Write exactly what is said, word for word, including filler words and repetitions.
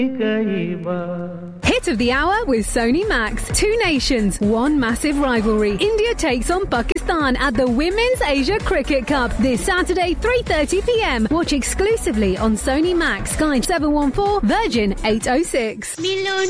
Hit of the hour with Sony Max. Two nations, one massive rivalry. India takes on Pakistan at the Women's Asia Cricket Cup this Saturday, three thirty p m. Watch exclusively on Sony Max. Sky seven one four, Virgin eight oh six.